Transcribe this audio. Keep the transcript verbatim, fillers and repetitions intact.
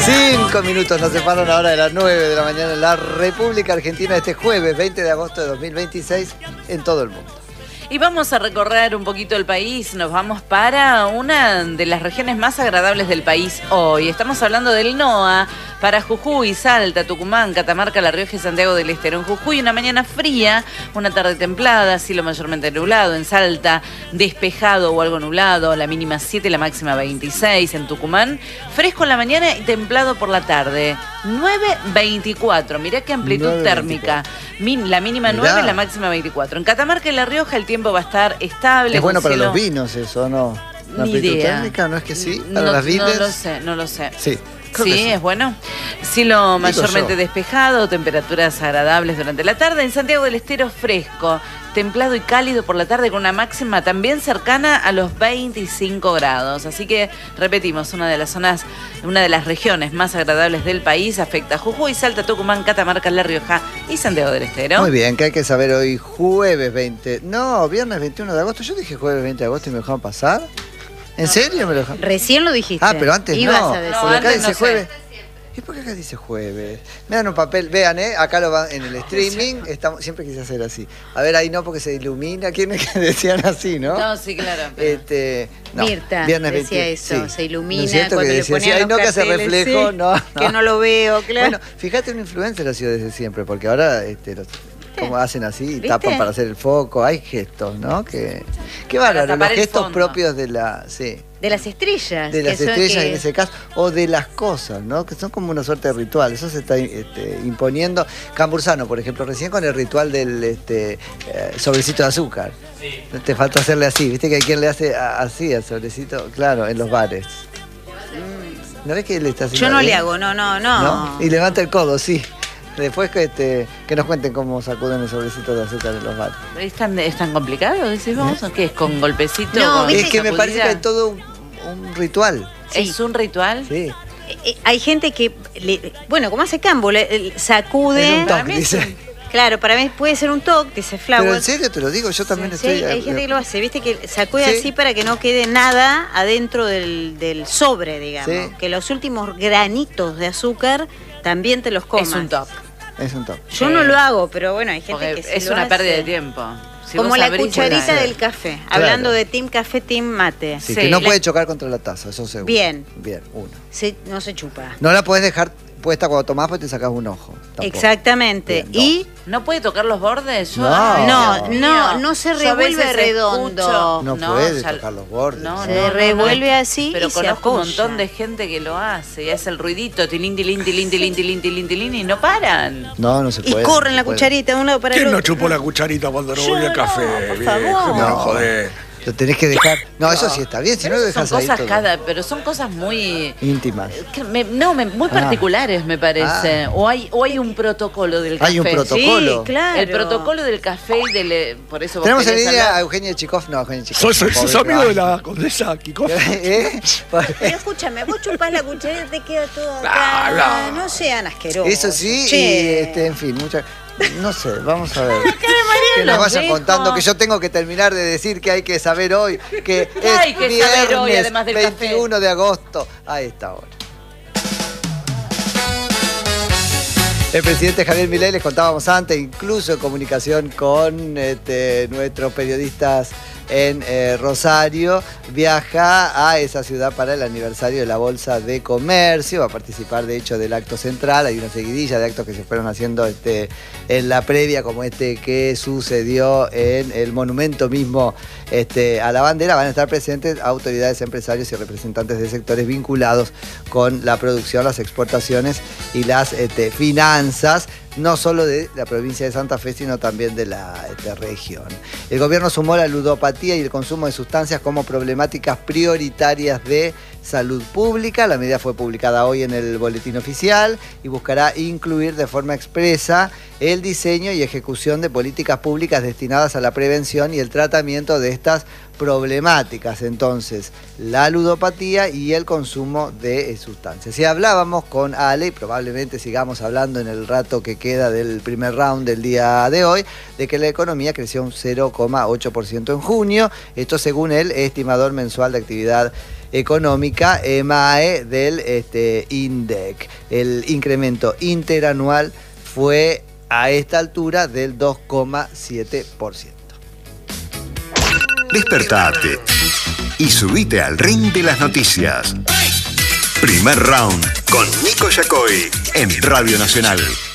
Cinco minutos nos separan ahora de las nueve de la mañana en la República Argentina este jueves veinte de agosto de dos mil veintiséis en todo el mundo. Y vamos a recorrer un poquito el país, nos vamos para una de las regiones más agradables del país hoy. Estamos hablando del NOA, para Jujuy, Salta, Tucumán, Catamarca, La Rioja y Santiago del Estero. En Jujuy una mañana fría, una tarde templada, cielo mayormente nublado. En Salta despejado o algo nublado, la mínima siete, la máxima veintiséis. En Tucumán fresco en la mañana y templado por la tarde. nueve veinticuatro, mirá qué amplitud nueve, térmica. Min, la mínima mirá. nueve, la máxima veinticuatro. En Catamarca y La Rioja el tiempo va a estar estable. Es bueno para cielo... los vinos eso, ¿no? ¿La Ni amplitud idea. térmica? ¿No es que sí? ¿Para no, las vides? No lo sé, no lo sé. Sí. Sí, sí, es bueno. Cielo mayormente despejado, temperaturas agradables durante la tarde. En Santiago del Estero fresco, templado y cálido por la tarde con una máxima también cercana a los veinticinco grados. Así que, repetimos, una de las zonas, una de las regiones más agradables del país afecta a Jujuy, Salta, Tucumán, Catamarca, La Rioja y Santiago del Estero. Muy bien, ¿qué hay que saber hoy? Jueves veinte, no, viernes veintiuno de agosto. Yo dije jueves veinte de agosto y me dejaron pasar. ¿En no, serio me lo dejaron? Recién lo dijiste. Ah, pero antes Ibas no. A decir. No, porque acá antes dice no jueves. ¿Y por qué acá dice jueves? Me dan un papel, vean, ¿eh? Acá lo van en el streaming. Estamos, siempre quise hacer así. A ver, ahí no, porque se ilumina. ¿Quiénes que decían así, no? No, sí, claro. Pero... Este, no. Mirta viernes decía veinte, eso, sí. se ilumina. ¿No es cierto cuando que le decía ponían así? Ay, no, que hace carteles, reflejo. sí, No, no. Que no lo veo, claro. Bueno, fíjate, un influencer ha sido desde siempre, porque ahora este, los, como hacen así, ¿Viste? tapan para hacer el foco. Hay gestos, ¿no? Que, qué bárbaro, los gestos propios de la... Sí. De las estrellas. De las que estrellas que... en ese caso, o de las cosas, ¿no? Que son como una suerte de ritual. Eso se está este, imponiendo. Cambursano, por ejemplo, recién con el ritual del este, eh, sobrecito de azúcar. Sí. Te falta hacerle así. ¿Viste que hay quien le hace a, así al sobrecito? Claro, en los bares. Mm. ¿No ves que le está haciendo? Yo no bien? le hago, no, no, no, no. Y levanta el codo, sí. Después que, este, que nos cuenten cómo sacuden el sobrecito de azúcar en los bares. ¿Es tan, es tan complicado, decís vos? ¿O qué es? ¿Con golpecito? No, con es que sacudida? me parece que hay todo un, un ritual. Sí. ¿Es un ritual? Sí. Eh, hay gente que, le, bueno, como hace Cambo, le, le sacude. Es un toque, dice. Claro, para mí puede ser un toque, dice Flower. Pero en serio te lo digo, yo también sí, estoy... Sí, hay gente que lo hace, viste, que sacude sí. así para que no quede nada adentro del, del sobre, digamos. Sí. Que los últimos granitos de azúcar también te los comas. Es un toque. Es un toque. Yo sí. no lo hago, pero bueno, hay gente Porque que sí es lo una hace. pérdida de tiempo. Si como la cucharita puede del café, claro. hablando de team café, team mate. Sí, sí. que no la... puede chocar contra la taza, eso seguro. Bien. Bien, uno. Se, no se chupa. No la puedes dejar puesta cuando tomás porque te sacas un ojo. Tampoco. Exactamente. Bien, y... ¿No puede tocar los bordes? Yo, no, ay, no, Dios no, mío. no se Yo revuelve redondo. Escucho, no, no puede ya, tocar los bordes. No, se no, revuelve no, así pero y conozco se un apoya. montón de gente que lo hace y hace el ruidito, tilín, tilín, tilín, tilín, tilín, tilín, tilín, y no paran. No, no se puede. Y corren no la puede. cucharita de un lado para el ¿Quién otro. no chupó la cucharita cuando no Yo volvió el café? no, por viejo? favor. No, No. joder. Lo tenés que dejar. No, eso sí está bien, si Pero no lo son dejas ahí cosas todo. cada, pero son cosas muy íntimas. que me- no, me- muy particulares, me parece. Ah. O hay o hay un protocolo del café. Hay un protocolo. Sí, claro. El protocolo del café y del eh, por eso vos Tenemos en querés línea hablar. a Eugenia Chikov. No, Eugenia Chikov. ¿Sos, sos, sos pobre, amigo de no. la condesa Kikov? ¿Eh? Pero escúchame, vos chupás la cucharita, te queda todo acá. Ah, no. No sean asquerosos. Eso sí, Che. y este, en fin, muchas. No sé, vamos a ver. Que nos vayan dejo. contando, que yo tengo que terminar de decir que hay que saber hoy, que ¿Qué es hay que viernes saber hoy, además del café? veintiuno de agosto a esta hora. El presidente Javier Milei, les contábamos antes, incluso en comunicación con este, nuestros periodistas en eh, Rosario, viaja a esa ciudad para el aniversario de la Bolsa de Comercio. Va a participar, de hecho, del acto central. Hay una seguidilla de actos que se fueron haciendo este, en la previa, como este que sucedió en el monumento mismo este, a la bandera. Van a estar presentes autoridades, empresarios y representantes de sectores vinculados con la producción, las exportaciones y las este, finanzas, no solo de la provincia de Santa Fe, sino también de la este, región. El gobierno sumó la ludopatía y el consumo de sustancias como problemáticas prioritarias de salud pública. La medida fue publicada hoy en el boletín oficial y buscará incluir de forma expresa el diseño y ejecución de políticas públicas destinadas a la prevención y el tratamiento de estas problemáticas. Entonces, la ludopatía y el consumo de sustancias. Si hablábamos con Ale, y probablemente sigamos hablando en el rato que queda del primer round del día de hoy, de que la economía creció un cero coma ocho por ciento en junio. Esto según el estimador mensual de actividad económica, EMAE, del este, INDEC. El incremento interanual fue a esta altura del dos coma siete por ciento. Despertate y subite al ring de las noticias. Primer round con Nico Yacoy en Radio Nacional.